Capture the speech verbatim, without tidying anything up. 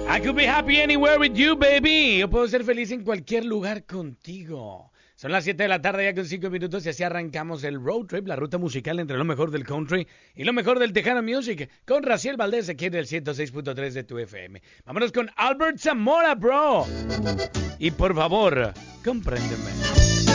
I could be happy anywhere with you, baby. Yo puedo ser feliz en cualquier lugar contigo. Son las siete de la tarde ya con cinco minutos y así arrancamos el road trip, la ruta musical entre lo mejor del country y lo mejor del Tejano Music con Raciel Valdés aquí en el ciento seis punto tres de tu F M. Vámonos con Albert Zamora, bro. Y por favor, compréndeme.